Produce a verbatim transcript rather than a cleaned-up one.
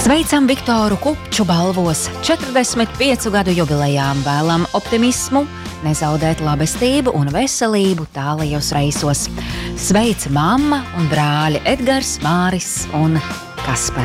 Sveicam Viktoru Kupču balvos četrdesmit piecu gadu jubilejām, vēlam optimismu, nezaudēt labestību un veselību tālajos reisos. Sveic mamma un brāļi Edgars, Māris un Kaspars.